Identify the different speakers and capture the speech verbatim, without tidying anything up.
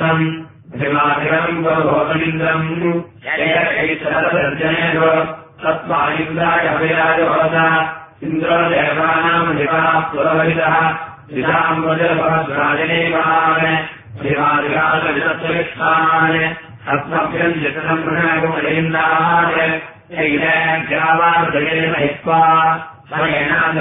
Speaker 1: विश्वम् हिमाधिरम् भवतमिन्द्रम् यैषरसर्जनेषु तत्त्वायुक्ताय अभिराजभवत इन्द्रो देवानामधिपः पुरोहितः दिशाम् वजभवद्राजनेवान् हिमाधिराजविदत्तविष्ठान् अस्मभ्यम् जतनम् प्रणागुमलेन्द्रान् यैषावार्धयेन हित्वा